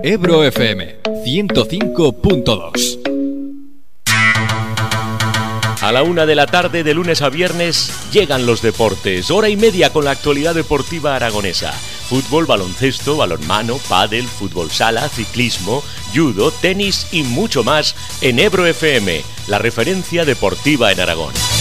Ebro FM 105.2. A la 1 de la tarde, de lunes a viernes, llegan los deportes. Hora y media con la actualidad deportiva aragonesa. Fútbol, baloncesto, balonmano, pádel, fútbol sala, ciclismo, judo, tenis y mucho más en Ebro FM, la referencia deportiva en Aragón.